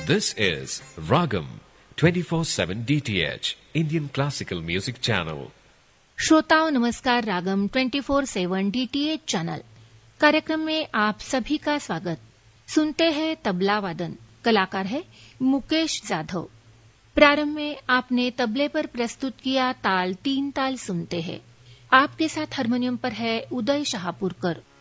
This is Ragam 24/7 DTH Indian Classical Music Channel. श्रोताओं नमस्कार। रागम 24/7 DTH channel कार्यक्रम में आप सभी का स्वागत। सुनते हैं तबला वादन, कलाकार है मुकेश जाधव। प्रारंभ में आपने तबले पर प्रस्तुत किया ताल 3 ताल सुनते हैं। आपके साथ हारमोनियम पर है उदय शाहपुरकर।